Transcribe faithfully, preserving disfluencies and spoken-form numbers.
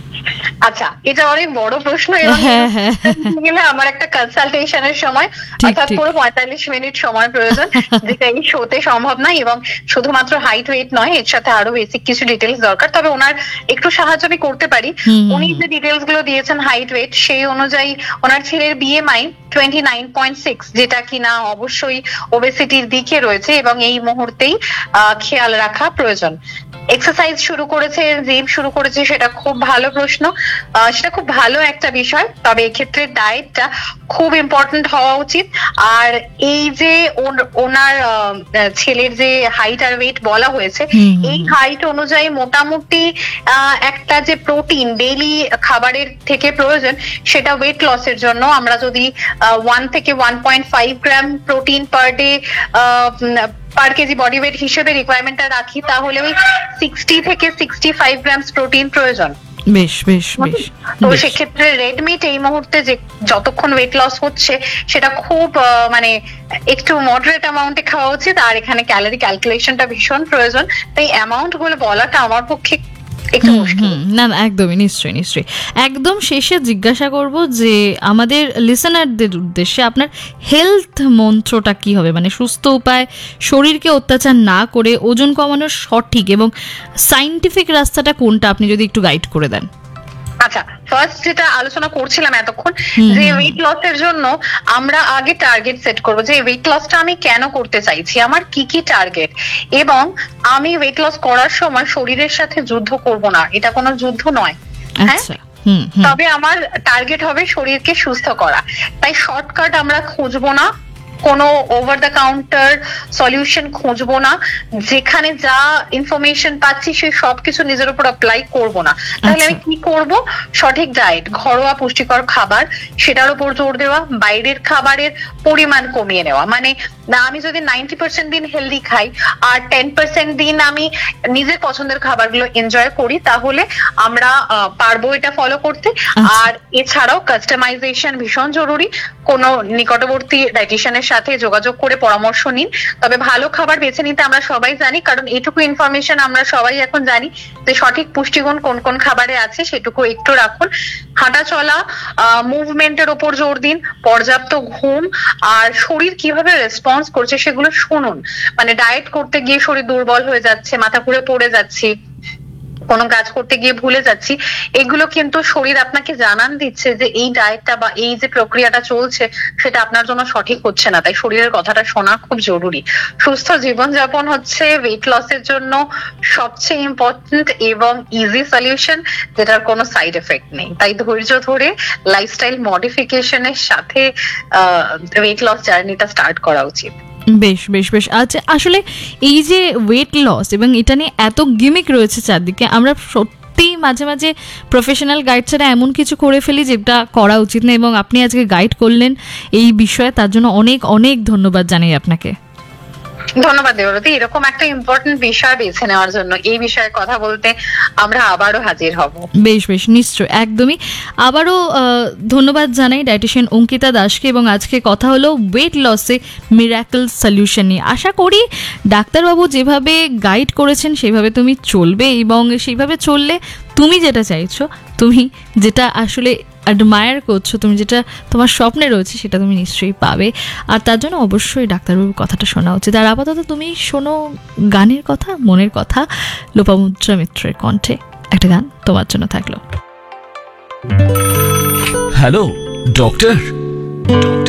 আচ্ছা, এটা অনেক বড় প্রশ্ন এবং গেলে আমার একটা কনসালটেশনের সময় অর্থাৎ পুরো পঁয়তাল্লিশ মিনিট সময় প্রয়োজন, যেটা এই শোতে সম্ভব নয়। এবং শুধুমাত্র হাইট ওয়েট নয়, এর সাথে আরো বেসিক কিছু ডিটেলস দরকার। তবে ওনার একটু সাহায্য আমি করতে পারি। উনি যে ডিটেলস গুলো দিয়েছেন হাইট ওয়েট, সেই অনুযায়ী ওনার ছেলের BMI twenty nine point six, যেটা কিনা অবশ্যই ওবেসিটির দিকে রয়েছে এবং এই মুহূর্তেই খেয়াল রাখা প্রয়োজন। এক্সারসাইজ শুরু করেছে, জিম শুরু করেছে, সেটা খুব ভালো প্রশ্ন, সেটা খুব ভালো একটা বিষয়। তবে এক্ষেত্রে ডায়েটটা খুব ইম্পর্টেন্ট হওয়া উচিত। আর এই যে ওনার ছেলের যে হাইট আর ওয়েট বলা হয়েছে, এই হাইট অনুযায়ী মোটামুটি একটা যে প্রোটিন ডেইলি খাবারের থেকে প্রয়োজন, সেটা ওয়েট লসের জন্য আমরা যদি ওয়ান থেকে one point five gram protein per day per KG body weight হিসেবে রিকোয়ারমেন্টটা রাখি, তাহলে ওই সিক্সটি থেকে সিক্সটি ফাইভ গ্রামস প্রোটিন প্রয়োজন। বেশ বেশ বেশ। তো সেক্ষেত্রে রেড মিট এই মুহূর্তে যে যতক্ষণ ওয়েট লস হচ্ছে, সেটা খুব মানে একটু মডারেট অ্যামাউন্টে খাওয়া উচিত। আর এখানে ক্যালোরি ক্যালকুলেশনটা ভীষণ প্রয়োজন, তাই অ্যামাউন্ট গুলো বলাটা আমার পক্ষে না না, একদমই, নিশ্চয়ই নিশ্চয়ই। একদম শেষে জিজ্ঞাসা করব যে আমাদের লিসেনারদের উদ্দেশ্যে আপনার হেলথ মন্ত্রটা কি হবে, মানে সুস্থ উপায়, শরীরকে অত্যাচার না করে ওজন কমানোর সঠিক এবং সাইন্টিফিক রাস্তাটা কোনটা, আপনি যদি একটু গাইড করে দেন। আচ্ছা, ফার্স্ট যেটা আলোচনা করছিলাম এতক্ষণ, যে ওয়েট লসের জন্য আমরা আগে টার্গেট সেট করবো, যে ওয়েট লসটা আমি কেন করতে চাইছি, আমার কি কি টার্গেট, এবং আমি ওয়েট লস করার সময় শরীরের সাথে যুদ্ধ করব না, এটা কোনো যুদ্ধ নয়। হ্যাঁ, তবে আমার টার্গেট হবে শরীরকে সুস্থ করা। তাই শর্টকাট আমরা খুঁজবো না, কোনো ওভার দ্য কাউন্টার সলিউশন খুঁজবো না, যেখানে যা ইনফরমেশন পাচ্ছি সেই সবকিছু নিজের উপর অ্যাপ্লাই করবো না। তাহলে আমি কি করব, সঠিক ডায়েট, ঘরোয়া পুষ্টিকর খাবার, সেটার উপর জোর দেওয়া, বাইরের খাবারের পরিমাণ কমিয়ে নেওয়া। মানে না, আমি যদি নাইনটি পার্সেন্ট দিন হেলদি খাই আর টেন পার্সেন্ট দিন আমি নিজের পছন্দের খাবারগুলো এনজয় করি, তাহলে আমরা পারবো এটা ফলো করতে। আর এছাড়াও কাস্টমাইজেশন ভীষণ জরুরি। কোনো নিকটবর্তী ডায়েটিশিয়ানের সাথে যোগাযোগ করে পরামর্শ নিন। তবে ভালো খাবার বেছে নিতে আমরা সবাই জানি, কারণ এইটুকু ইনফরমেশন আমরা সবাই এখন জানি যে সঠিক পুষ্টিগুণ কোন কোন খাবারে আছে, সেটুকু একটু রাখুন। হাঁটা চলা, মুভমেন্টের ওপর জোর দিন, পর্যাপ্ত ঘুম, আর শরীর কিভাবে রেসপন্স করছে সেগুলো শুনুন। মানে ডায়েট করতে গিয়ে শরীর দুর্বল হয়ে যাচ্ছে, মাথা ঘুরে পড়ে যাচ্ছি, কোনো কাজ করতে গিয়ে ভুলে যাচ্ছি, এগুলো কিন্তু শরীর আপনাকে জানান দিচ্ছে যে এই ডায়েটটা বা এই যে প্রক্রিয়াটা চলছে সেটা আপনার জন্য সঠিক হচ্ছে না। তাই শরীরের কথাটা শোনা খুব জরুরি। সুস্থ জীবনযাপন হচ্ছে ওয়েট লসের জন্য সবচেয়ে ইম্পর্টেন্ট এবং ইজি সলিউশন, যেটার কোনো সাইড এফেক্ট নেই। তাই ধৈর্য ধরে লাইফস্টাইল মডিফিকেশনের সাথে আহ ওয়েট লস জার্নিটা স্টার্ট করা উচিত। বেশ বেশ বেশ। আচ্ছা, আসলে এই যে ওয়েট লস এবং এটা নিয়ে এত গিমিক রয়েছে চারদিকে, আমরা সত্যি মাঝে মাঝে প্রফেশনাল গাইড ছাড়া এমন কিছু করে ফেলি যেটা করা উচিত না, এবং আপনি আজকে গাইড করলেন এই বিষয়ে, তার জন্য অনেক অনেক ধন্যবাদ জানাই আপনাকে। ধন্যবাদ দেবরতী, এরকম একটা ইম্পর্টেন্ট বিষয় বেছে নেওয়ার জন্য। এই বিষয়ে কথা বলতে আমরা আবারও হাজির হব। বেশ বেশ, নিশ্চয়, একদমই। আবারও ধন্যবাদ জানাই ডায়েটিশিয়ান অঙ্কিতা দাসকে, এবং আজকে কথা হলো ওয়েট লসে মিরাকল সলিউশন নিয়ে। আশা করি ডাক্তারবাবু যেভাবে গাইড করেছেন সেভাবে তুমি চলবে, এবং সেইভাবে চললে তুমি যেটা চাইছো, তুমি যেটা আসলে অ্যাডমায়ার করছো, তুমি যেটা তোমার স্বপ্নে রয়েছে, সেটা তুমি নিশ্চয়ই পাবে। আর তার জন্য অবশ্যই ডাক্তারবাবুর কথাটা শোনা উচিত। আর আপাতত তুমি শোনো গানের কথা, মনের কথা, লোপামুদ্রা মিত্রের কণ্ঠে একটা গান তোমার জন্য থাকলো। Hello doctor.